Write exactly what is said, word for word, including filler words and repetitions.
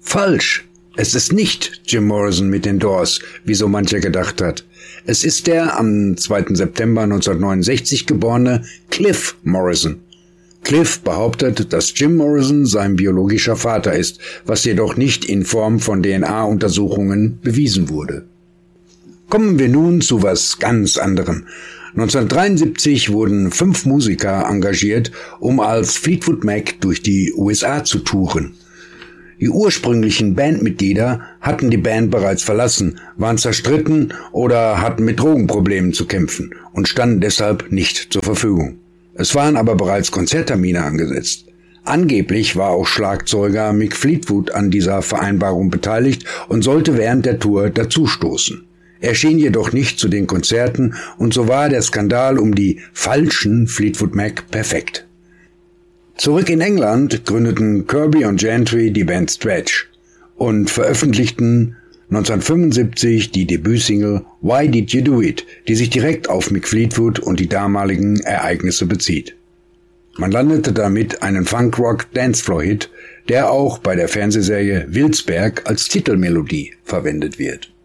Falsch. Es ist nicht Jim Morrison mit den Doors, wie so mancher gedacht hat. Es ist der am zweiten September neunzehnhundertneunundsechzig geborene Cliff Morrison. Cliff behauptet, dass Jim Morrison sein biologischer Vater ist, was jedoch nicht in Form von D N A-Untersuchungen bewiesen wurde. Kommen wir nun zu was ganz anderem. neunzehnhundertdreiundsiebzig wurden fünf Musiker engagiert, um als Fleetwood Mac durch die U S A zu touren. Die ursprünglichen Bandmitglieder hatten die Band bereits verlassen, waren zerstritten oder hatten mit Drogenproblemen zu kämpfen und standen deshalb nicht zur Verfügung. Es waren aber bereits Konzerttermine angesetzt. Angeblich war auch Schlagzeuger Mick Fleetwood an dieser Vereinbarung beteiligt und sollte während der Tour dazustoßen. Er erschien jedoch nicht zu den Konzerten und so war der Skandal um die falschen Fleetwood Mac perfekt. Zurück in England gründeten Kirby und Gentry die Band Stretch und veröffentlichten neunzehnhundertfünfundsiebzig die Debütsingle Why Did You Do It, die sich direkt auf Mick Fleetwood und die damaligen Ereignisse bezieht. Man landete damit einen Funk-Rock-Dancefloor-Hit, der auch bei der Fernsehserie Wilsberg als Titelmelodie verwendet wird.